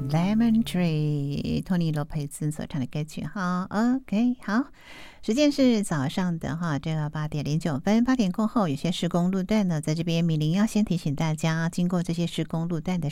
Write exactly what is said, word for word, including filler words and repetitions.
Lemon Tree， 托尼罗佩兹所唱的歌曲哈。OK， 好，时间是早上的哈，这个八点零九分，八点过后有些施工路段呢，在这边米林要先提醒大家，经过这些施工路段的